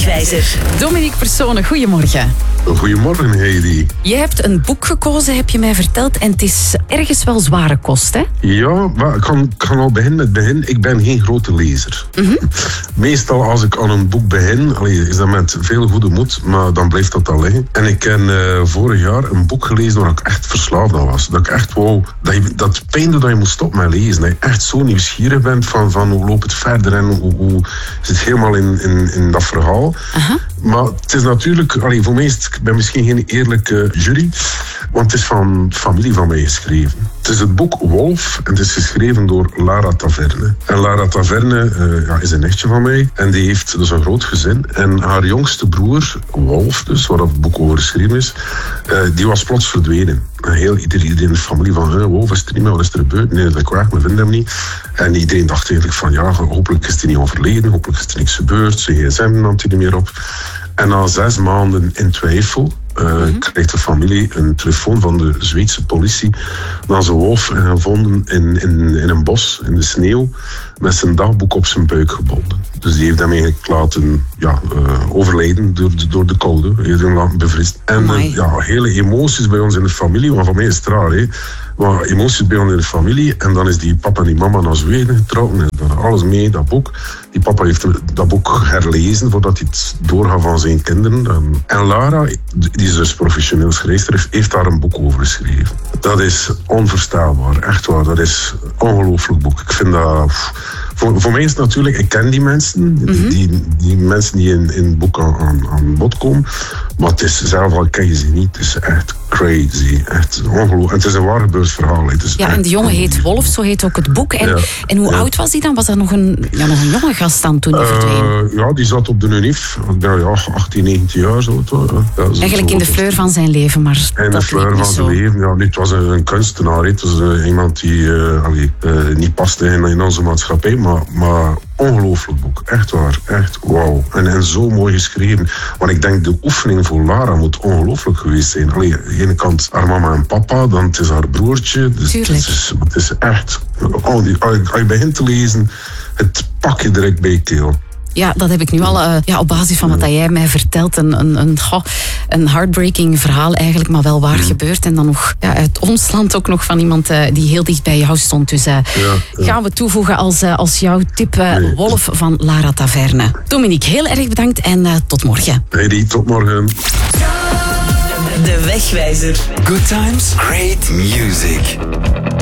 Wegwijzer. Dominique Persone, goedemorgen. Goedemorgen, Heidi. Je hebt een boek gekozen, heb je mij verteld. En het is ergens wel zware kost, hè? Ja, maar ik kan al beginnen met het begin. Ik ben geen grote lezer. Meestal als ik aan een boek begin, is dat met veel goede moed, maar dan blijft dat al liggen. En ik heb vorig jaar een boek gelezen waar ik echt verslaafd aan was. Dat ik echt wou, dat pijnde dat je moet stoppen met lezen. Dat je echt zo nieuwsgierig bent van hoe loopt het verder en hoe zit helemaal in dat verhaal. Maar het is natuurlijk, voor mij is het, ik ben misschien geen eerlijke jury, want het is van familie van mij geschreven. Het is het boek Wolf en het is geschreven door Lara Taverne. En Lara Taverne is een nichtje van mij en die heeft dus een groot gezin. En haar jongste broer, Wolf, dus waar het boek over geschreven is, die was plots verdwenen. En iedereen in de familie van, Wolf is er niet meer, wat is er gebeurd? Nee, dat is kwaad, we vinden hem niet. En iedereen dacht eigenlijk van, ja, hopelijk is hij niet overleden, hopelijk is er niks gebeurd, zijn gsm nam hij niet meer op. En na 6 maanden in twijfel krijgt de familie een telefoon van de Zweedse politie dat ze Wolf gevonden in een bos, in de sneeuw, met zijn dagboek op zijn buik gebonden. Dus die heeft hem eigenlijk laten overlijden door de koude, heeft hem laten bevriezen. En hele emoties bij ons in de familie, want van mij is het raar, hè. Maar emoties bij ons in de familie. En dan is die papa en die mama naar Zweden getrokken. En daar alles mee, dat boek. Die papa heeft dat boek herlezen voordat hij het doorgaat van zijn kinderen. En Lara, die is dus professioneel schrijfster, heeft daar een boek over geschreven. Dat is onvoorstelbaar, echt waar. Dat is een ongelooflijk boek. Ik vind dat... Voor mij is het natuurlijk, ik ken die mensen, die mensen die in het boek aan bod komen, maar het is zelf al ken je ze niet. Het is echt crazy, echt ongelooflijk. En het is een waar gebeurd verhaal. En de jongen heet Wolf, zo heet ook het boek. En hoe oud was hij dan? Was er nog een jonge gast dan toen hij verdween? Die zat op de UNIF. 18, 19 jaar zo. Eigenlijk in de fleur van zijn leven, maar in de fleur van zijn leven, ja. Het was een kunstenaar, het was iemand die niet paste in onze maatschappij, maar ongelooflijk boek. Echt waar. Echt wauw. En zo mooi geschreven. Want ik denk de oefening voor Lara moet ongelooflijk geweest zijn. Aan de ene kant haar mama en papa, dan het is haar broertje. Dus het is echt... Als je begint te lezen, het pak je direct bij je keel. Ja, dat heb ik nu al op basis van wat jij mij vertelt. Een heartbreaking verhaal eigenlijk, maar wel waar gebeurd. En dan nog uit ons land ook nog van iemand die heel dicht bij jou stond. Dus gaan we toevoegen als jouw tip Wolf van Lara Taverne. Dominique, heel erg bedankt en tot morgen. Heidi, tot morgen. De Wegwijzer. Good times, great music.